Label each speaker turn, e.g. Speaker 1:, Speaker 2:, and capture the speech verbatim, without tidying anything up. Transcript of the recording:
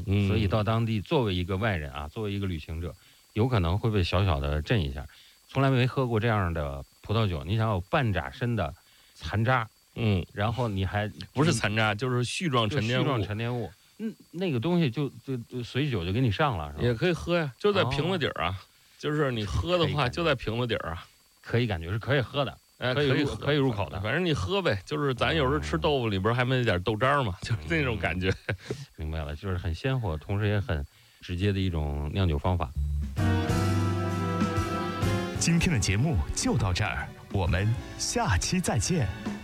Speaker 1: 嗯，
Speaker 2: 所以到当地作为一个外人啊，作为一个旅行者，有可能会被小小的震一下。从来没喝过这样的葡萄酒，你想有半拃深的残渣，
Speaker 1: 嗯，
Speaker 2: 然后你还
Speaker 1: 不是残渣，就是絮状沉淀物。
Speaker 2: 絮状沉淀物，嗯，那个东西就就就随酒就给你上了，是吧？
Speaker 1: 也可以喝呀，就在瓶子底儿啊，哦、就是你喝的话就在瓶子底儿啊，
Speaker 2: 可以感觉是可以喝的，
Speaker 1: 哎，
Speaker 2: 可以
Speaker 1: 可以
Speaker 2: 可以入口的，
Speaker 1: 反正你喝呗，就是咱有时候吃豆腐里边还没点豆渣嘛，就是那种感觉。
Speaker 2: 嗯、明白了，就是很鲜活，同时也很直接的一种酿酒方法。
Speaker 3: 今天的节目就到这儿，我们下期再见。